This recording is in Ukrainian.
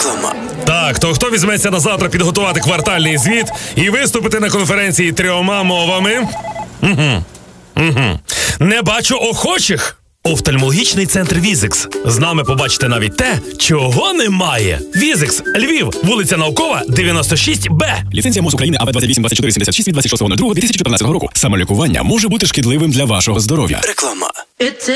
Реклама. Так, то хто візьметься на завтра підготувати квартальний звіт і виступити на конференції 3 мовами? Не бачу охочих. Офтальмологічний центр Візикс. З нами побачите навіть те, чого немає. Візикс, Львів, вулиця Наукова, 96Б. Ліцензія МОЗ України АВ 282476 від 26.02.2014 року. Самолікування може бути шкідливим для вашого здоров'я. Реклама.